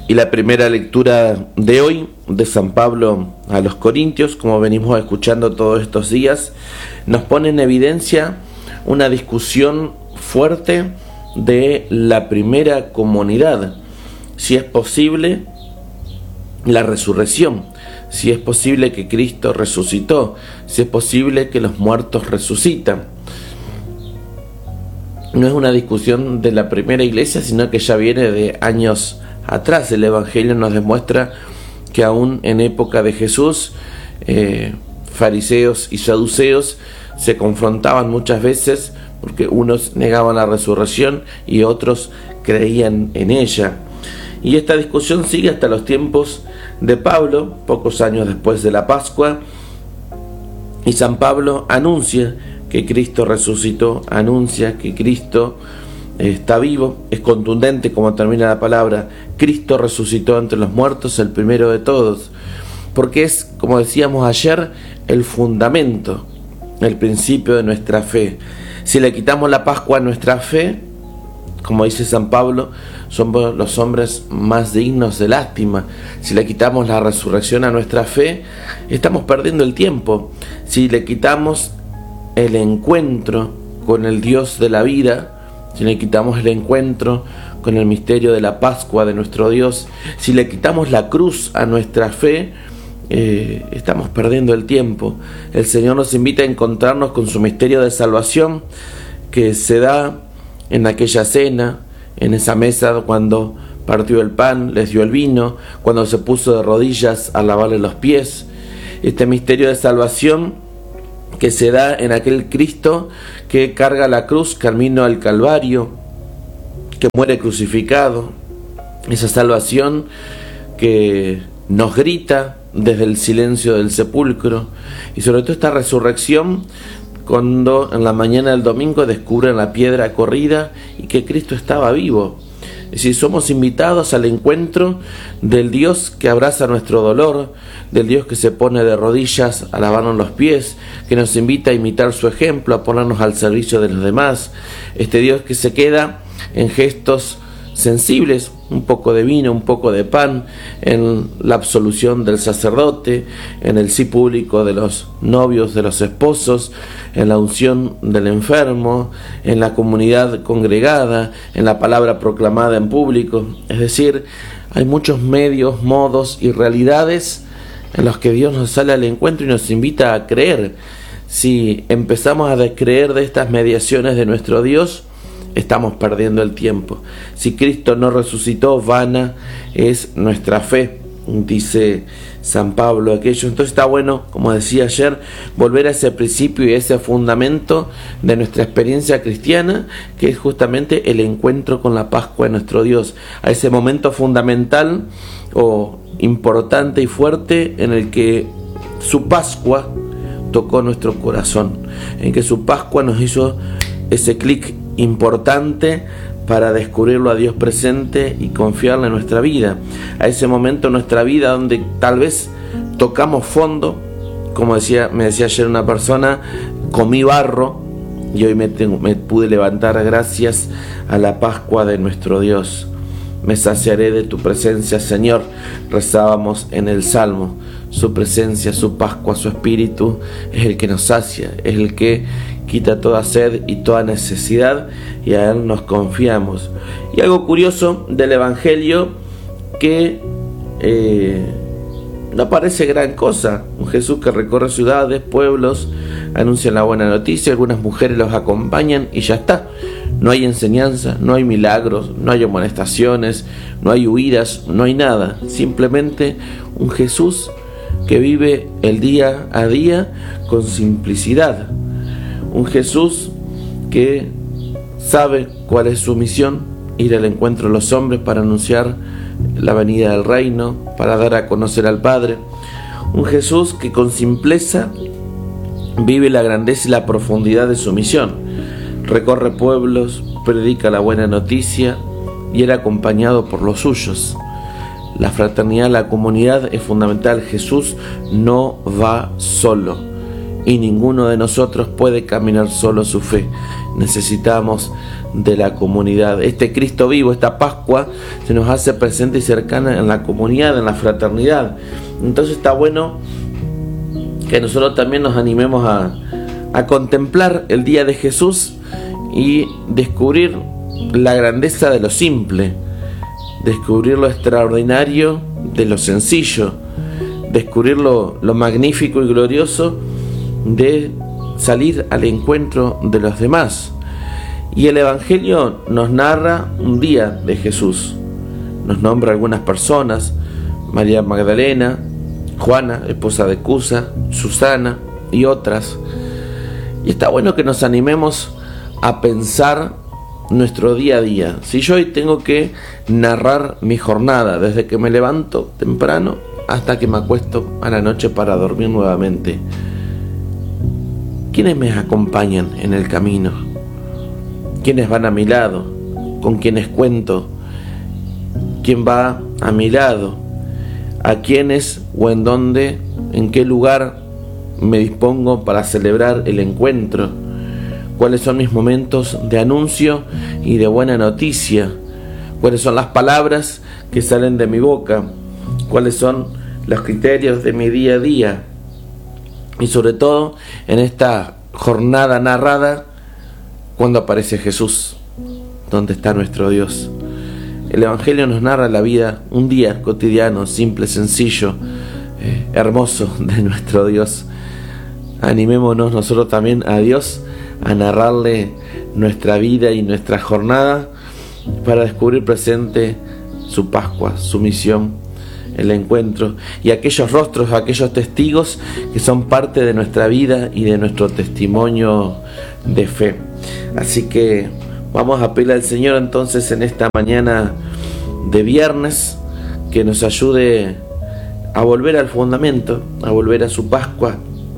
Y la primera lectura de hoy, de San Pablo a los Corintios, como venimos escuchando todos estos días, nos pone en evidencia una discusión fuerte de la primera comunidad. Si es posible la resurrección, si es posible que Cristo resucitó, si es posible que los muertos resucitan. No es una discusión de la primera iglesia, sino que ya viene de años atrás. El Evangelio nos demuestra que aún en época de Jesús, fariseos y saduceos se confrontaban muchas veces porque unos negaban la resurrección y otros creían en ella. Y esta discusión sigue hasta los tiempos de Pablo, pocos años después de la Pascua, y San Pablo anuncia que Cristo resucitó, anuncia que Cristo está vivo. Es contundente como termina la palabra: Cristo resucitó entre los muertos, el primero de todos, porque es, como decíamos ayer, el fundamento, el principio de nuestra fe. Si le quitamos la Pascua a nuestra fe, como dice San Pablo, somos los hombres más dignos de lástima. Si le quitamos la resurrección a nuestra fe, estamos perdiendo el tiempo. Si le quitamos el encuentro con el Dios de la vida, si le quitamos el encuentro con el misterio de la Pascua de nuestro Dios, si le quitamos la cruz a nuestra fe, estamos perdiendo el tiempo. El Señor nos invita a encontrarnos con su misterio de salvación, que se da en aquella cena, en esa mesa cuando partió el pan, les dio el vino, cuando se puso de rodillas a lavarle los pies. Este misterio de salvación que se da en aquel Cristo que carga la cruz camino al Calvario, que muere crucificado. Esa salvación que nos grita desde el silencio del sepulcro, y sobre todo esta resurrección cuando en la mañana del domingo descubren la piedra corrida y que Cristo estaba vivo. Es decir, somos invitados al encuentro del Dios que abraza nuestro dolor, del Dios que se pone de rodillas a lavarnos los pies, que nos invita a imitar su ejemplo, a ponernos al servicio de los demás. Este Dios que se queda en gestos sensibles, un poco de vino, un poco de pan, en la absolución del sacerdote, en el sí público de los novios, de los esposos, en la unción del enfermo, en la comunidad congregada, en la palabra proclamada en público. Es decir, hay muchos medios, modos y realidades en los que Dios nos sale al encuentro y nos invita a creer. Si empezamos a descreer de estas mediaciones de nuestro Dios, estamos perdiendo el tiempo. Si Cristo no resucitó, vana es nuestra fe, dice San Pablo aquello. Entonces está bueno, como decía ayer, volver a ese principio y ese fundamento de nuestra experiencia cristiana, que es justamente el encuentro con la Pascua de nuestro Dios, a ese momento fundamental o importante y fuerte en el que su Pascua tocó nuestro corazón, en que su Pascua nos hizo ese clic importante para descubrirlo a Dios presente y confiarle en nuestra vida, a ese momento en nuestra vida donde tal vez tocamos fondo, como me decía ayer una persona: comí barro y hoy me pude levantar gracias a la Pascua de nuestro Dios. Me saciaré de tu presencia, Señor, rezábamos en el Salmo. Su presencia, su Pascua, su Espíritu es el que nos sacia, es el que quita toda sed y toda necesidad, y a Él nos confiamos. Y algo curioso del Evangelio, que no parece gran cosa: un Jesús que recorre ciudades, pueblos, anuncia la buena noticia, algunas mujeres los acompañan y ya está. No hay enseñanza, no hay milagros, no hay amonestaciones, no hay huidas, no hay nada. Simplemente un Jesús que vive el día a día con simplicidad. Un Jesús que sabe cuál es su misión: ir al encuentro de los hombres para anunciar la venida del reino, para dar a conocer al Padre. Un Jesús que con simpleza vive la grandeza y la profundidad de su misión. Recorre pueblos, predica la buena noticia y era acompañado por los suyos. La fraternidad, la comunidad es fundamental. Jesús no va solo. y ninguno de nosotros puede caminar solo su fe. Necesitamos de la comunidad. Este Cristo vivo, esta Pascua, se nos hace presente y cercana en la comunidad, en la fraternidad. Entonces está bueno que nosotros también nos animemos a contemplar el día de Jesús y descubrir la grandeza de lo simple, descubrir lo extraordinario de lo sencillo, descubrir lo magnífico y glorioso de salir al encuentro de los demás. Y el Evangelio nos narra un día de Jesús, nos nombra algunas personas: María Magdalena, Juana, esposa de Cusa, Susana y otras. Y está bueno que nos animemos a pensar nuestro día a día. Si yo hoy tengo que narrar mi jornada desde que me levanto temprano hasta que me acuesto a la noche para dormir nuevamente, ¿quiénes me acompañan en el camino? ¿Quiénes van a mi lado? ¿Con quiénes cuento? ¿Quién va a mi lado? ¿A quiénes o en dónde, en qué lugar me dispongo para celebrar el encuentro? ¿Cuáles son mis momentos de anuncio y de buena noticia? ¿Cuáles son las palabras que salen de mi boca? ¿Cuáles son los criterios de mi día a día? Y sobre todo, en esta jornada narrada, cuando aparece Jesús, ¿dónde está nuestro Dios? El Evangelio nos narra la vida, un día cotidiano, simple, sencillo, hermoso de nuestro Dios. Animémonos nosotros también a Dios a narrarle nuestra vida y nuestra jornada para descubrir presente su Pascua, su misión, el encuentro y aquellos rostros, aquellos testigos que son parte de nuestra vida y de nuestro testimonio de fe. Así que vamos a pedirle al Señor entonces en esta mañana de viernes que nos ayude a volver al fundamento, a volver a su Pascua,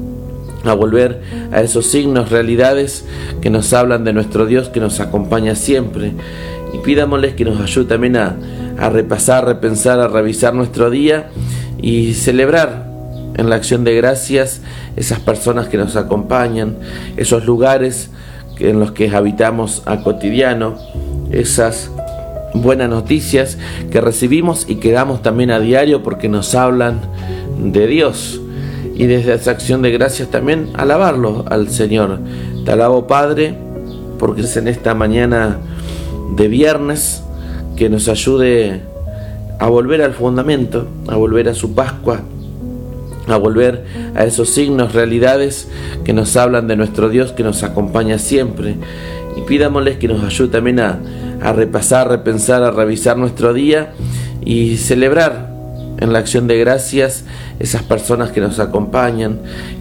a volver a esos signos, realidades que nos hablan de nuestro Dios que nos acompaña siempre. Y pidámosles que nos ayude también a repasar, repensar, a revisar nuestro día y celebrar en la acción de gracias esas personas que nos acompañan, esos lugares en los que habitamos a cotidiano, esas buenas noticias que recibimos y que damos también a diario porque nos hablan de Dios. Y desde esa acción de gracias también alabarlo al Señor. Te alabo, Padre, porque es en esta mañana de viernes que nos ayude a volver al fundamento, a volver a su Pascua, a volver a esos signos, realidades que nos hablan de nuestro Dios que nos acompaña siempre. Y pidámosles que nos ayude también a repasar, repensar, a revisar nuestro día y celebrar en la acción de gracias esas personas que nos acompañan,